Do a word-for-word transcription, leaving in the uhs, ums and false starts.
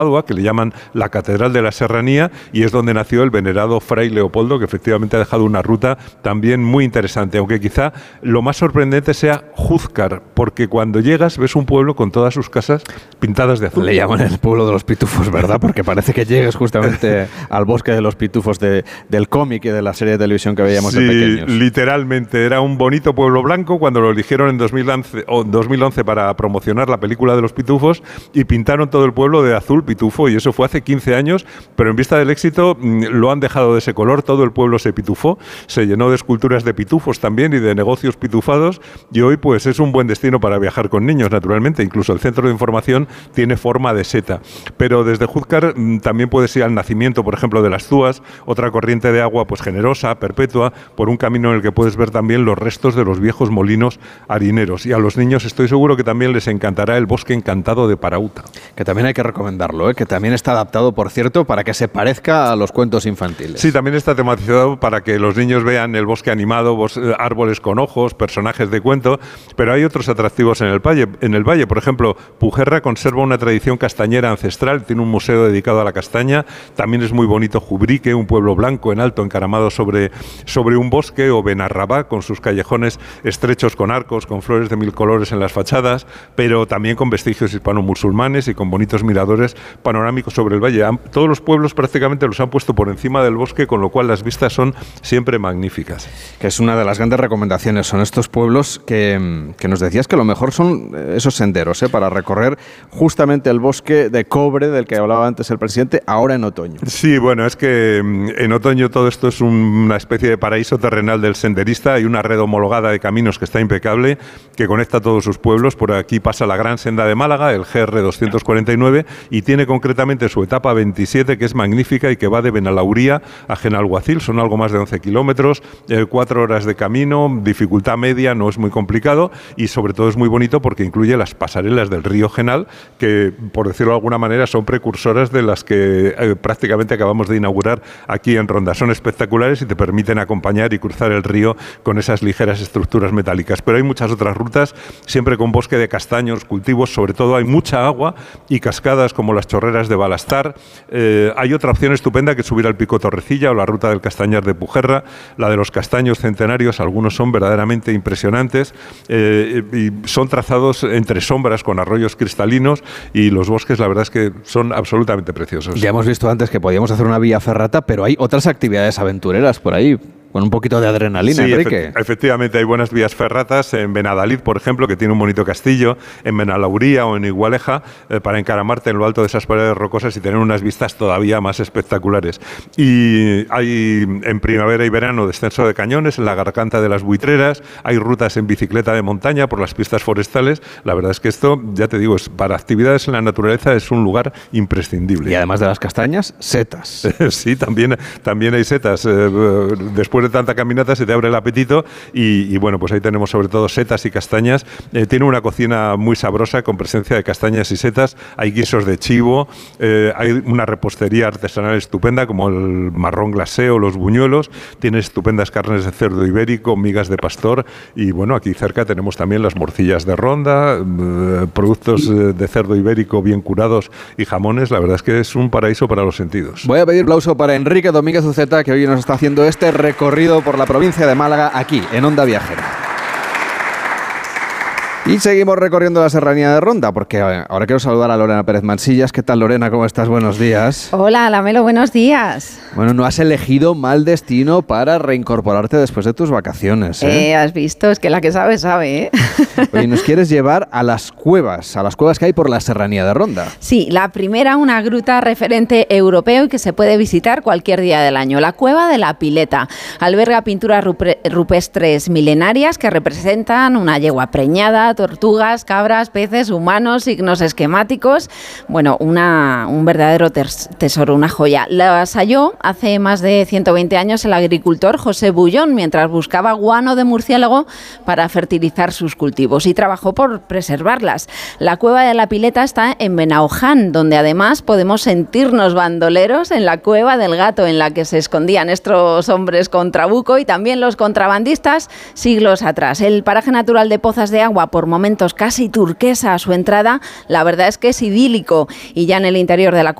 que le llaman la Catedral de la Serranía, y es donde nació el venerado Fray Leopoldo, que efectivamente ha dejado una ruta también muy interesante, aunque quizá lo más sorprendente sea Júzcar, porque cuando llegas ves un pueblo con todas sus casas pintadas de azul. Le llaman el pueblo de los pitufos, ¿verdad? Porque parece que llegues justamente al bosque de los pitufos de, del cómic y de la serie de televisión que veíamos sí, de pequeños. Literalmente, era un bonito pueblo blanco cuando lo eligieron en dos mil once, o dos mil once para promocionar la película de los pitufos, y pintaron todo el pueblo de azul pitufo, y eso fue hace quince años, pero en vista del éxito lo han dejado de ese color, todo el pueblo se pitufó, se llenó de esculturas de pitufos también y de negocios pitufados, y hoy pues es un buen destino para viajar con niños, naturalmente. Incluso el centro de información tiene forma de seta. Pero desde Júzcar también puedes ir al nacimiento, por ejemplo, de las Zúas, otra corriente de agua pues generosa, perpetua, por un camino en el que puedes ver también los restos de los viejos molinos harineros. Y a los niños estoy seguro que también les encantará el bosque encantado de Parauta. Que también hay que recomendarlo, ¿eh? Que también está adaptado, por cierto, para que se parezca a los cuentos infantiles. Sí, también está tematizado para que los niños vean el bosque animado, bos- árboles con ojos, personajes de cuento, pero hay otros atractivos en el valle. En el valle, por ejemplo, Pujerra conserva una tradición castañera ancestral, tiene un museo dedicado a la castaña, también es muy bonito Jubrique, un pueblo blanco en alto encaramado sobre, sobre un bosque, o Benarrabá, con sus callejones estrechos con arcos, con flores de mil colores en las fachadas, pero también con vestigios hispano-musulmanes y con bonitos miradores panorámicos sobre el valle. Todos los pueblos prácticamente los han puesto por encima del bosque, con lo cual las vistas son siempre magníficas. Que es una de las grandes recomendaciones, son estos pueblos que, que nos decías que lo mejor son esos senderos, ¿eh? Para recorrer justamente el bosque de cobre del que hablaba antes el presidente, ahora en otoño. Sí, bueno, es que en otoño todo esto es un, una especie de paraíso terrenal del senderista. Hay una red homologada de caminos que está impecable, que conecta todos sus pueblos. Por aquí pasa la Gran Senda de Málaga, el G R doscientos cuarenta y nueve, y tiene concretamente su etapa veintisiete, que es magnífica y que va de Benalauría a Genalguacil. Son algo más de once kilómetros, eh, cuatro horas de camino, dificultad media, no es muy complicado, y sobre todo es muy bonito porque incluye las pasarelas del río Genal, que, por decirlo de alguna manera, son precursoras de las que eh, prácticamente acabamos de inaugurar aquí en Ronda. Son espectaculares y te permiten acompañar y cruzar el río con esas ligeras estructuras metálicas. Pero hay muchas otras rutas, siempre con bosque de castaños, cultivos, sobre todo hay mucha agua y cascadas como las chorreras de Balastar. Eh, hay otra opción estupenda que es subir al Pico Torrecilla o la ruta del Castañar de Pujerra, la de los castaños centenarios. Algunos son verdaderamente impresionantes, eh, y son trazados entre sombras con arroyos cristalinos, y los bosques la verdad es que son absolutamente preciosos. Ya hemos visto antes que podíamos hacer una vía ferrata, pero hay otras actividades aventureras por ahí, con un poquito de adrenalina, sí, Enrique. Efe- efectivamente hay buenas vías ferratas en Benadalid, por ejemplo, que tiene un bonito castillo, en Benalauría o en Igualeja, eh, para encaramarte en lo alto de esas paredes rocosas y tener unas vistas todavía más espectaculares. Y hay en primavera y verano descenso de cañones en la Garganta de las Buitreras, hay rutas en bicicleta de montaña por las pistas forestales. La verdad es que esto, ya te digo, es, para actividades en la naturaleza es un lugar imprescindible. Y además de las castañas, setas. Sí, también, también hay setas. Eh, después de tanta caminata se te abre el apetito y, y bueno, pues ahí tenemos sobre todo setas y castañas. Eh, tiene una cocina muy sabrosa con presencia de castañas y setas. Hay guisos de chivo, eh, hay una repostería artesanal estupenda como el marrón glacé o los buñuelos. Tiene estupendas carnes de cerdo ibérico, migas de pastor y bueno, aquí cerca tenemos también las morcillas de Ronda, eh, productos eh, de cerdo ibérico bien curados y jamones. La verdad es que es un paraíso para los sentidos. Voy a pedir aplauso para Enrique Domínguez Uceta, que hoy nos está haciendo este recorrido por la provincia de Málaga, aquí, en Onda Viajera. Y seguimos recorriendo la serranía de Ronda, porque ahora quiero saludar a Lorena Pérez Mansillas. ¿Qué tal, Lorena? ¿Cómo estás? Buenos días. Hola, Lamelo, buenos días. Bueno, no has elegido mal destino para reincorporarte después de tus vacaciones, ¿eh? Eh, has visto, es que la que sabe, sabe, ¿eh? Oye, nos quieres llevar a las cuevas, a las cuevas que hay por la serranía de Ronda. Sí, la primera, una gruta referente europeo y que se puede visitar cualquier día del año. La Cueva de la Pileta alberga pinturas rupestres milenarias que representan una yegua preñada, tortugas, cabras, peces, humanos, signos esquemáticos. Bueno, una, un verdadero tesoro, una joya. Las halló hace más de ciento veinte años el agricultor José Bullón mientras buscaba guano de murciélago para fertilizar sus cultivos y trabajó por preservarlas. La Cueva de la Pileta está en Benaoján, donde además podemos sentirnos bandoleros en la Cueva del Gato, en la que se escondían estos hombres con trabuco y también los contrabandistas siglos atrás. El paraje natural de Pozas de Agua, por por momentos casi turquesa a su entrada, la verdad es que es idílico. Y ya en el interior de la